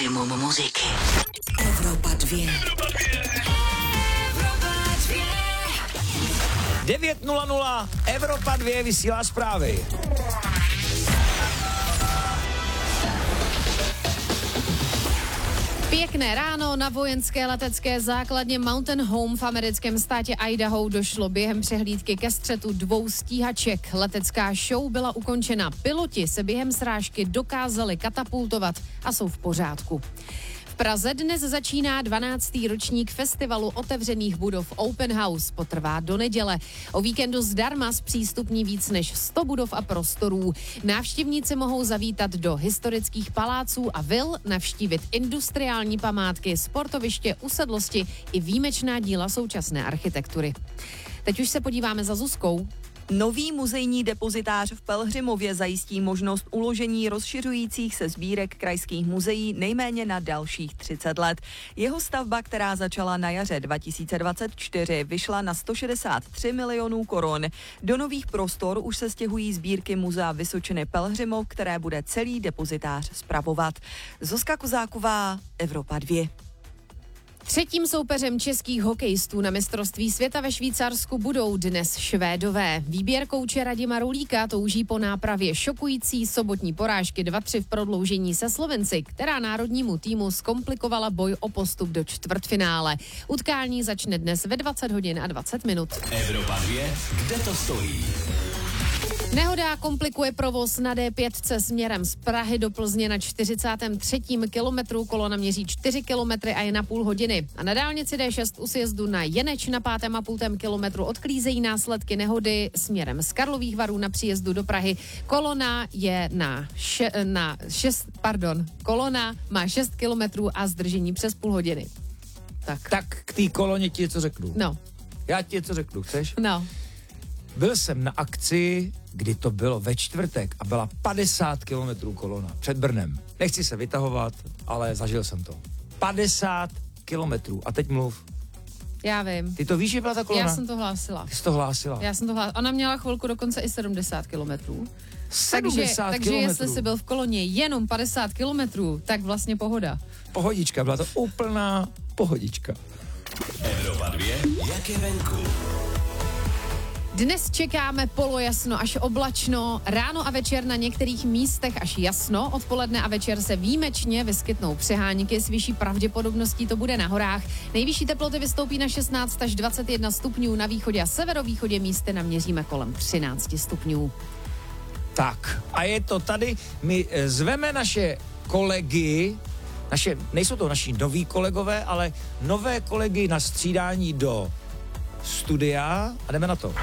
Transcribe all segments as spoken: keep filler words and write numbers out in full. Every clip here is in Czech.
Maximum muziky. Evropa dvě. devět nula nula, Evropa dva vysílá zprávy. Pěkné ráno. Na vojenské letecké základně Mountain Home v americkém státě Idaho došlo během přehlídky ke střetu dvou stíhaček. Letecká show byla ukončena. Piloti se během srážky dokázali katapultovat a jsou v pořádku. V Praze dnes začíná dvanáctý ročník festivalu otevřených budov Open House. Potrvá do neděle. O víkendu zdarma zpřístupní víc než sto budov a prostorů. Návštěvníci mohou zavítat do historických paláců a vil, navštívit industriální památky, sportoviště, usedlosti i výjimečná díla současné architektury. Teď už se podíváme za Zuzkou. Nový muzejní depozitář v Pelhřimově zajistí možnost uložení rozšiřujících se sbírek krajských muzeí nejméně na dalších třicet let. Jeho stavba, která začala na jaře dva tisíce dvacet čtyři, vyšla na sto šedesát tři milionů korun. Do nových prostor už se stěhují sbírky Muzea Vysočiny Pelhřimov, které bude celý depozitář spravovat. Zuzka Kozáková, Evropa dva. Třetím soupeřem českých hokejistů na mistrovství světa ve Švýcarsku budou dnes Švédové. Výběr kouče Radima Rulíka touží po nápravě šokující sobotní porážky dva tři v prodloužení se Slovenci, která národnímu týmu zkomplikovala boj o postup do čtvrtfinále. Utkání začne dnes ve dvacet hodin a dvacet minut. Evropa dva, kde to stojí? Nehoda komplikuje provoz na D pět směrem z Prahy do Plzně na čtyřicátém třetím kilometru. Kolona měří čtyři kilometry a je na půl hodiny. A na dálnici D šest u sjezdu na Jeneč na pátém a půltém kilometru odklízejí následky nehody směrem z Karlových Varů na příjezdu do Prahy. Kolona je na, še, na šest, pardon, kolona má šest kilometrů a zdržení přes půl hodiny. Tak. Tak k té koloně ti něco řeknu. No. Já ti něco řeknu, chceš? No. Byl jsem na akci, kdy to bylo ve čtvrtek a byla padesát kilometrů kolona před Brnem. Nechci se vytahovat, ale zažil jsem to. padesát kilometrů. A teď mluv. Já vím. Ty to víš, že byla ta kolona? Já jsem to hlásila. Ty jsi to hlásila. Já jsem to hlásila. Ona měla chvilku dokonce i sedmdesát kilometrů. sedmdesát takže, takže kilometrů. jestli jsi byl v koloně jenom padesát kilometrů, tak vlastně pohoda. Pohodička, byla to úplná pohodička. Evropa dva, jak je venku? Dnes čekáme polojasno až oblačno, ráno a večer na některých místech až jasno, odpoledne a večer se výjimečně vyskytnou přehánky, s vyšší pravděpodobností to bude na horách. Nejvyšší teploty vystoupí na šestnáct až dvacet jedna stupňů, na východě a severovýchodě místy naměříme kolem třináct stupňů. Tak, a je to tady, my zveme naše kolegy, naše, nejsou to naši noví kolegové, ale nové kolegy na střídání do studia a jdeme na to.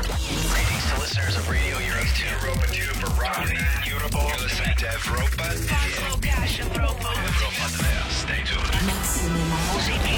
Maximum muziky.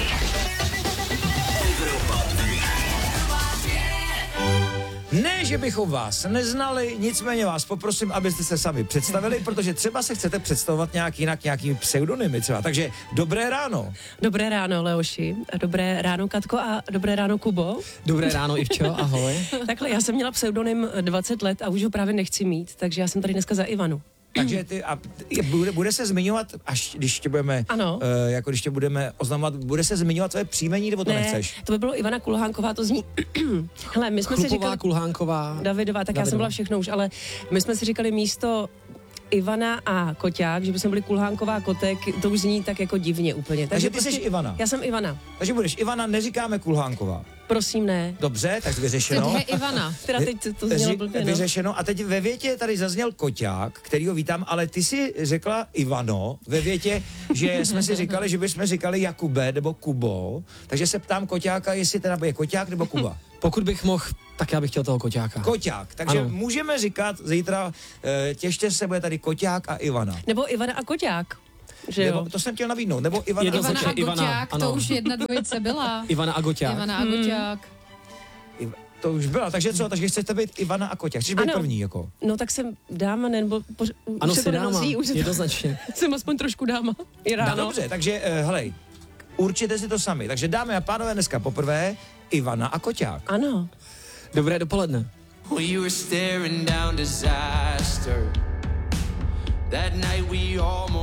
Ne, že bychom vás neznali, nicméně vás poprosím, abyste se sami představili, protože třeba se chcete představovat nějak jinak, nějakými pseudonymy třeba. Takže dobré ráno. Dobré ráno, Leoši. Dobré ráno, Katko, a dobré ráno, Kubo. Dobré ráno, Ivčo, ahoj. Takhle, já jsem měla pseudonym dvacet let a už ho právě nechci mít, takže já jsem tady dneska za Ivanu. Takže ty, a bude, bude se zmiňovat, až když tě budeme, ano. Uh, jako když tě budeme oznamovat, bude se zmiňovat tvoje příjmení, nebo to ne, nechceš? To by bylo Ivana Kulhánková, to zní. Hele, my jsme Chlupová, si říkali... Kulhánková. Davidová, tak Davidová. Já jsem byla všechno už, ale my jsme si říkali místo Ivana a Koťák, že bychom byli Kulhánková, Kotek, to už zní tak jako divně úplně. Takže ty prostě, jsi Ivana. Já jsem Ivana. Takže budeš Ivana, neříkáme Kulhánková. Prosím, ne. Dobře, tak vyřešeno. Teď je Ivana. Teda teď to znělo blbě, no. Vyřešeno. A teď ve větě tady zazněl Koťák, kterýho vítám, ale ty si řekla Ivano ve větě, že jsme si říkali, že bychom říkali Jakube nebo Kubo, takže se ptám Koťáka, jestli teda je Koťák nebo Kuba. Pokud bych mohl, tak já bych chtěl toho Koťáka. Koťák, takže ano. Můžeme říkat zítra, e, těšte se, bude tady Koťák a Ivana. Nebo Ivana a Koťák. Že Nebo, jo? to jsem chtěl nabídnout, nebo Ivana, Jedno Ivana začne a Goťák, Ivana, to ano. už jedna dvojice byla. Ivana a Goťák. Ivana a Goťák. Iv- To už byla, takže co, takže chcete být Ivana a Koťák, chceš být Ano. první, jako. No tak jsem dáma, nebo poř... Ano, už se jsi to dáma, nenosí, už se to- jednoznačně. Jsem aspoň trošku dáma. Je No, ráno. dobře, takže uh, helej, určitě si to sami. Takže dámy a pánové, dneska poprvé Ivana a Koťák. Ano. Dobré dopoledne. We were staring down disaster. That night we almost